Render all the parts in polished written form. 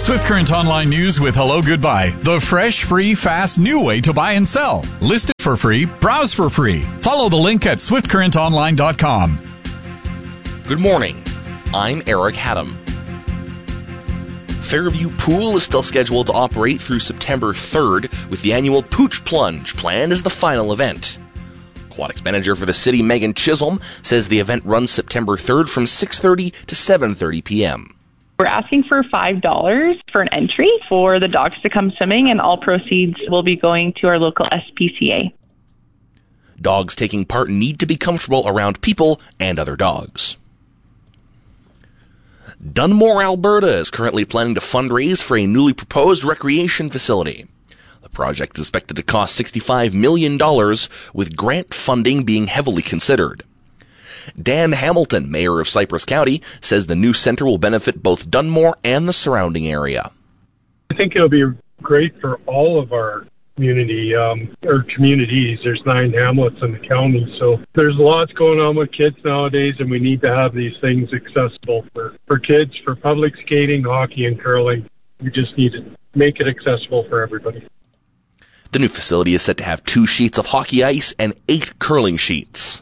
Swift Current Online News with Hello Goodbye. The fresh, free, fast, new way to buy and sell. List it for free. Browse for free. Follow the link at swiftcurrentonline.com. Good morning. I'm Eric Haddam. Fairview Pool is still scheduled to operate through September 3rd, with the annual Pooch Plunge planned as the final event. Aquatics manager for the city, Megan Chisholm, says the event runs September 3rd from 6:30 to 7:30 p.m. We're asking for $5 for an entry for the dogs to come swimming, and all proceeds will be going to our local SPCA. Dogs taking part need to be comfortable around people and other dogs. Dunmore, Alberta is currently planning to fundraise for a newly proposed recreation facility. The project is expected to cost $65 million, with grant funding being heavily considered. Dan Hamilton, mayor of Cypress County, says the new center will benefit both Dunmore and the surrounding area. I think it'll be great for all of our community, or communities. There's 9 hamlets in the county, so there's lots going on with kids nowadays, and we need to have these things accessible for kids, for public skating, hockey, and curling. We just need to make it accessible for everybody. The new facility is set to have 2 sheets of hockey ice and 8 curling sheets.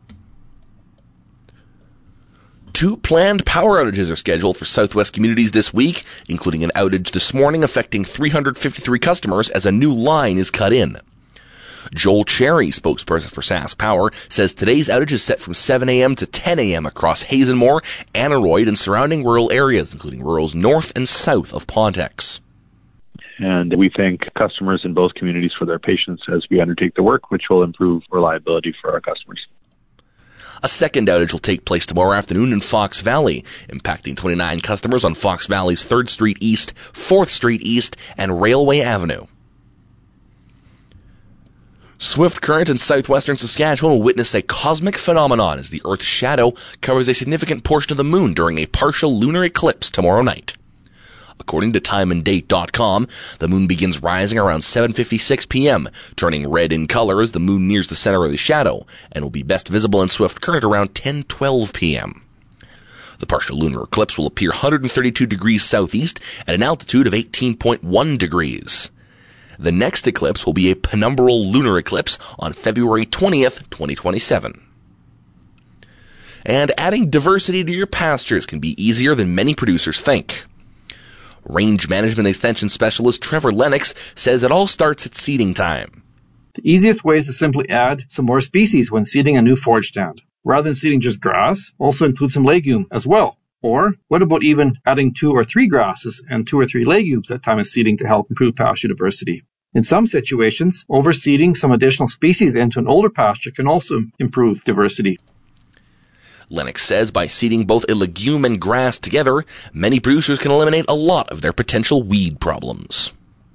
2 planned power outages are scheduled for Southwest communities this week, including an outage this morning affecting 353 customers as a new line is cut in. Joel Cherry, spokesperson for Sask Power, says today's outage is set from 7 a.m. to 10 a.m. across Hazenmore, Aneroid, and surrounding rural areas, including rurals north and south of Pontex. And we thank customers in both communities for their patience as we undertake the work, which will improve reliability for our customers. A second outage will take place tomorrow afternoon in Fox Valley, impacting 29 customers on Fox Valley's 3rd Street East, 4th Street East, and Railway Avenue. Swift Current in southwestern Saskatchewan will witness a cosmic phenomenon as the Earth's shadow covers a significant portion of the moon during a partial lunar eclipse tomorrow night. According to timeanddate.com, the moon begins rising around 7:56 p.m., turning red in color as the moon nears the center of the shadow, and will be best visible in Swift Current around 10:12 p.m. The partial lunar eclipse will appear 132 degrees southeast at an altitude of 18.1 degrees. The next eclipse will be a penumbral lunar eclipse on February 20th, 2027. And adding diversity to your pastures can be easier than many producers think. Range Management Extension Specialist Trevor Lennox says it all starts at seeding time. The easiest way is to simply add some more species when seeding a new forage stand. Rather than seeding just grass, also include some legume as well. Or what about even adding 2 or 3 grasses and 2 or 3 legumes at time of seeding to help improve pasture diversity? In some situations, overseeding some additional species into an older pasture can also improve diversity. Lennox says by seeding both a legume and grass together, many producers can eliminate a lot of their potential weed problems.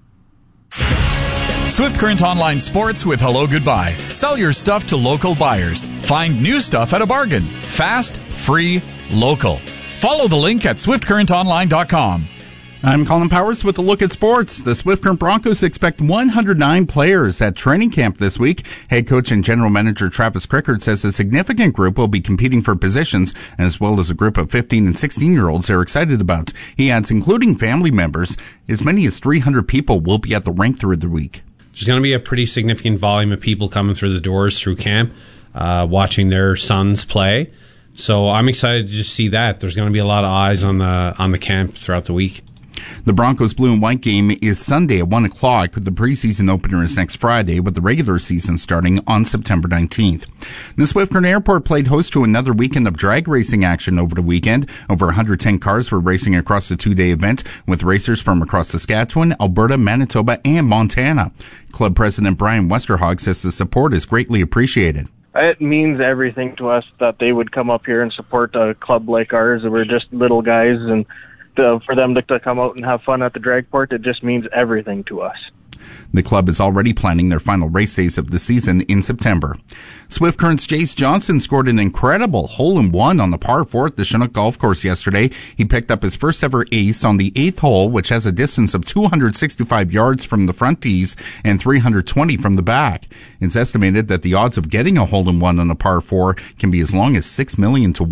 Swift Current Online Sports with Hello Goodbye. Sell your stuff to local buyers. Find new stuff at a bargain. Fast, free, local. Follow the link at swiftcurrentonline.com. I'm Colin Powers with a look at sports. The Swift Current Broncos expect 109 players at training camp this week. Head coach and general manager Travis Crickard says a significant group will be competing for positions, as well as a group of 15 and 16-year-olds they're excited about. He adds, including family members, as many as 300 people will be at the rink through the week. There's going to be a pretty significant volume of people coming through the doors through camp, watching their sons play. So I'm excited to just see that. There's going to be a lot of eyes on the camp throughout the week. The Broncos blue and white game is Sunday at 1 o'clock. The preseason opener is next Friday, with the regular season starting on September 19th. The Swift Current Airport played host to another weekend of drag racing action over the weekend. Over 110 cars were racing across the 2-day event, with racers from across Saskatchewan, Alberta, Manitoba, and Montana. Club President Brian Westerhog says the support is greatly appreciated. It means everything to us that they would come up here and support a club like ours. We're just little guys, and for them to come out and have fun at the dragport, it just means everything to us. The club is already planning their final race days of the season in September. Swift Current's Jace Johnson scored an incredible hole-in-one on the par 4 at the Chinook Golf Course yesterday. He picked up his first ever ace on the 8th hole, which has a distance of 265 yards from the front tees and 320 from the back. It's estimated that the odds of getting a hole-in-one on a par 4 can be as long as 6 million to 1.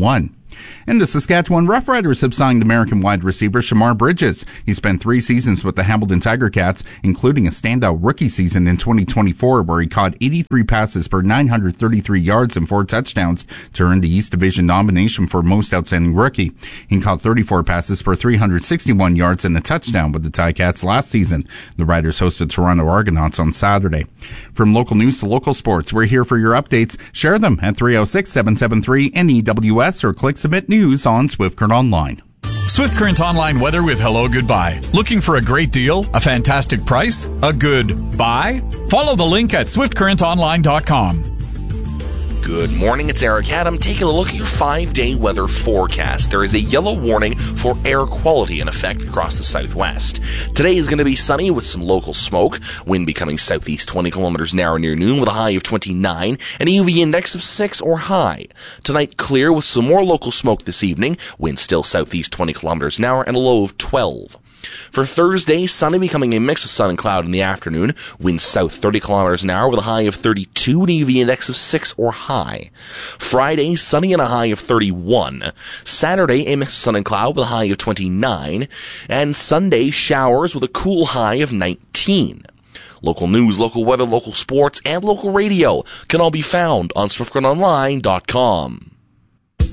And the Saskatchewan Roughriders have signed American wide receiver Shamar Bridges. He spent 3 seasons with the Hamilton Tiger Cats, including a standout rookie season in 2024 where he caught 83 passes for 933 yards and 4 touchdowns to earn the East Division nomination for Most Outstanding Rookie. He caught 34 passes for 361 yards and a touchdown with the Ticats last season. The Riders hosted Toronto Argonauts on Saturday. From local news to local sports, we're here for your updates. Share them at 306-773-NEWS or click Submit News on Swift Current Online. Swift Current Online weather with Hello Goodbye. Looking for a great deal? A fantastic price? A good buy? Follow the link at swiftcurrentonline.com. Good morning, it's Eric Adam taking a look at your 5-day weather forecast. There is a yellow warning for air quality in effect across the southwest. Today is going to be sunny with some local smoke, wind becoming southeast 20 kilometers an hour near noon with a high of 29 and a UV index of 6 or high. Tonight clear with some more local smoke this evening, wind still southeast 20 kilometers an hour and a low of 12. For Thursday, sunny becoming a mix of sun and cloud in the afternoon. Winds south 30 kilometers an hour with a high of 32 and UV index of 6 or high. Friday, sunny and a high of 31. Saturday, a mix of sun and cloud with a high of 29. And Sunday, showers with a cool high of 19. Local news, local weather, local sports, and local radio can all be found on SwiftCurrentOnline.com.